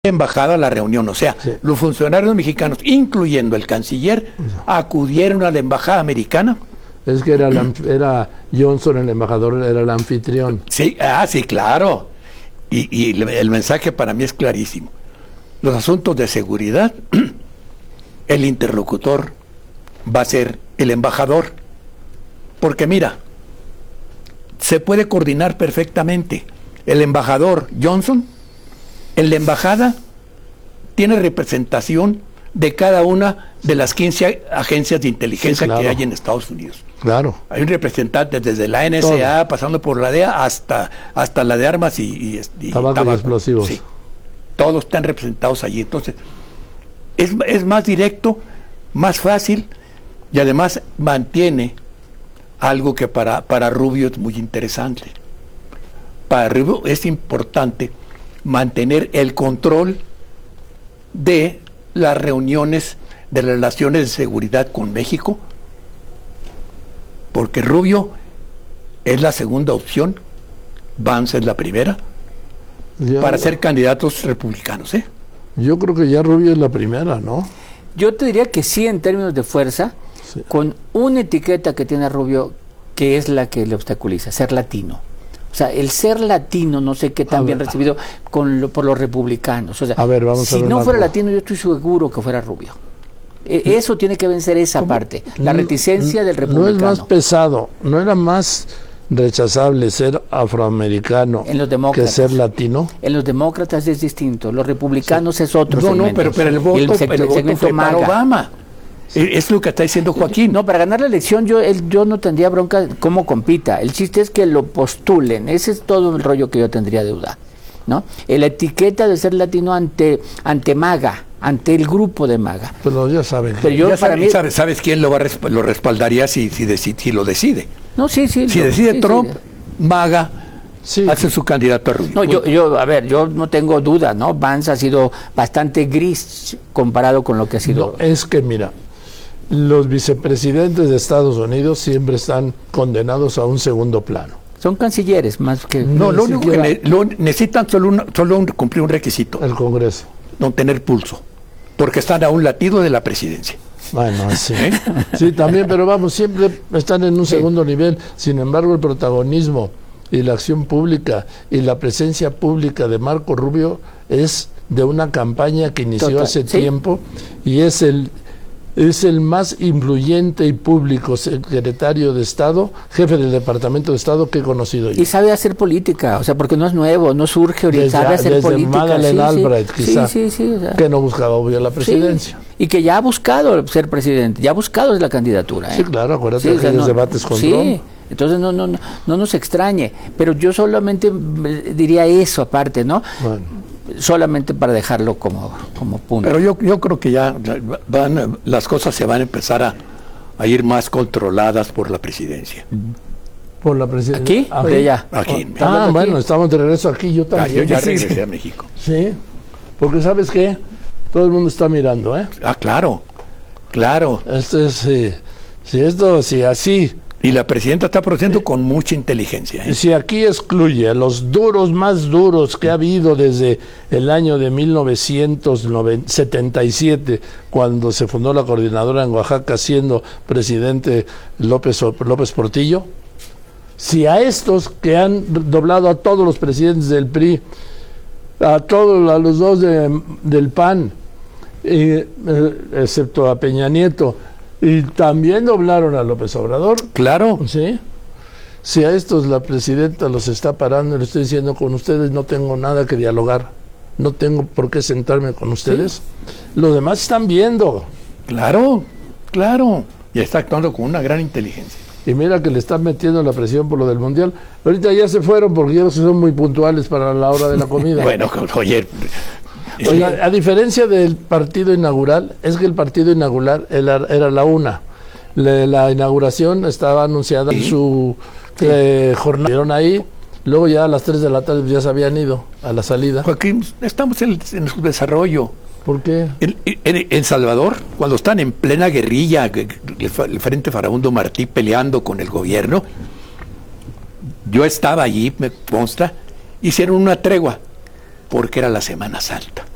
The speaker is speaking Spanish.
embajada a la reunión, o sea, los funcionarios mexicanos, incluyendo el canciller, acudieron a la embajada americana. Es que era Johnson, el embajador, era el anfitrión. Sí, sí, claro. Y el mensaje para mí es clarísimo. Los asuntos de seguridad, el interlocutor va a ser el embajador. Porque mira, se puede coordinar perfectamente. El embajador Johnson, en la embajada, tiene representación de cada una de las 15 agencias de inteligencia que hay en Estados Unidos. Claro. Hay un representante desde la NSA, pasando por la DEA, hasta la de armas y tabaco y explosivos. Sí. Todos están representados allí. Entonces, es más directo, más fácil, y además mantiene algo que para Rubio es muy interesante. Para Rubio es importante mantener el control de las reuniones de las relaciones de seguridad con México, porque Rubio es la segunda opción, Vance es la primera, para ser candidatos republicanos. Yo creo que ya Rubio es la primera, ¿no? Yo te diría que sí, en términos de fuerza, con una etiqueta que tiene Rubio, que es la que le obstaculiza, ser latino. O sea, el ser latino, no sé qué tan bien recibido por los republicanos. O sea, si no fuera latino, yo estoy seguro que fuera Rubio. Eso tiene que vencer esa parte, la reticencia del republicano. No es más pesado, no era más rechazable ser afroamericano que ser latino. En los demócratas es distinto, los republicanos es otro segmento. No, pero el voto fue para Obama. Es lo que está diciendo Joaquín. No, para ganar la elección yo no tendría bronca cómo compita. El chiste es que lo postulen. Ese es todo el rollo que yo tendría duda, ¿no? La etiqueta de ser latino ante MAGA, ante el grupo de MAGA. Pero ya saben. Pero yo, ¿sabes quién lo respaldaría si lo decide? No, sí. Si decide Trump, MAGA hace su candidato a Rubio. No, yo no tengo duda, ¿no? Vance ha sido bastante gris comparado con lo que ha sido. No, es que mira, los vicepresidentes de Estados Unidos siempre están condenados a un segundo plano. Son cancilleres más que... No, lo único que necesitan solo cumplir un requisito. El Congreso. No tener pulso, porque están a un latido de la presidencia. Bueno, sí. Sí, también, pero vamos, siempre están en un segundo nivel. Sin embargo, el protagonismo y la acción pública y la presencia pública de Marco Rubio es de una campaña que inició hace tiempo, y es el más influyente y público secretario de Estado, jefe del Departamento de Estado que he conocido yo. Y sabe hacer política, o sea, porque no es nuevo, no surge ahorita, sabe hacer política. Madeleine Albright, quizá, o sea, que no buscaba obvio la presidencia. Y que ya ha buscado ser presidente, ya ha buscado la candidatura. Sí, claro, acuérdate de aquellos debates con Trump. Entonces no nos extrañe, pero yo solamente diría eso aparte, ¿no? Bueno. Solamente para dejarlo como punto. Pero yo creo que ya las cosas se van a empezar a ir más controladas por la presidencia. ¿Por la presidencia? ¿Aquí? Allá. Aquí. Bueno, estamos de regreso aquí, yo también. Yo ya regresé a México. Sí, porque ¿sabes qué? Todo el mundo está mirando, ¿eh? Claro. Si así... Y la presidenta está procediendo con mucha inteligencia. Si aquí excluye a los más duros que ha habido desde el año de 1977, cuando se fundó la coordinadora en Oaxaca, siendo presidente López Portillo, si a estos que han doblado a todos los presidentes del PRI, a los dos del PAN, excepto a Peña Nieto, y también doblaron a López Obrador. Claro. Sí. Si a estos la presidenta los está parando, le estoy diciendo, con ustedes no tengo nada que dialogar, no tengo por qué sentarme con ustedes. Los demás están viendo. Claro. Y está actuando con una gran inteligencia. Y mira que le están metiendo la presión por lo del Mundial. Ahorita ya se fueron porque ya son muy puntuales para la hora de la comida. Bueno, oye... Oiga, a diferencia del partido inaugural, es que el partido inaugural era la una. La inauguración estaba anunciada en su jornada. Vieron ahí, luego ya a las 3 de la tarde ya se habían ido a la salida. Joaquín, estamos en su desarrollo. ¿Por qué? En Salvador, cuando están en plena guerrilla, el Frente Farabundo Martí peleando con el gobierno, yo estaba allí, me consta, hicieron una tregua, porque era la Semana Santa.